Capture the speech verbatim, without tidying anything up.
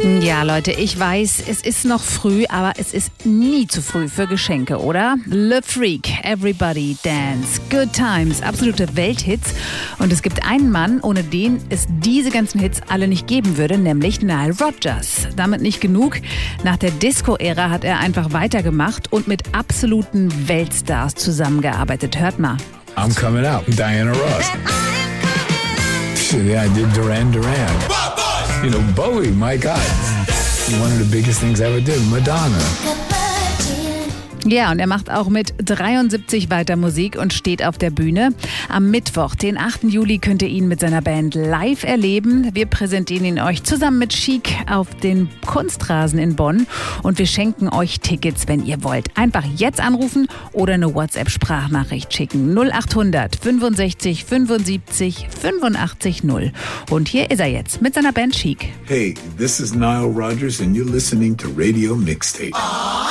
Ja, Leute, ich weiß, es ist noch früh, aber es ist nie zu früh für Geschenke, oder? Le Freak, Everybody Dance, Good Times, absolute Welthits. Und es gibt einen Mann, ohne den es diese ganzen Hits alle nicht geben würde, nämlich Nile Rodgers. Damit nicht genug. Nach der Disco-Ära hat er einfach weitergemacht und mit absoluten Weltstars zusammengearbeitet. Hört mal. I'm coming out, Diana Ross. Yeah, I did Duran Duran. You know, Bowie, my God. One of the biggest things I ever did, Madonna. Ja, und er macht auch mit dreiundsiebzig weiter Musik und steht auf der Bühne. Am Mittwoch, den achten Juli, könnt ihr ihn mit seiner Band live erleben. Wir präsentieren ihn euch zusammen mit Chic auf den Kunstrasen in Bonn. Und wir schenken euch Tickets, wenn ihr wollt. Einfach jetzt anrufen oder eine WhatsApp-Sprachnachricht schicken. null achthundert fünfundsechzig fünfundsiebzig fünfundachtzig null. Und hier ist er jetzt mit seiner Band Chic. Hey, this is Nile Rodgers and you're listening to Radio Mixtape.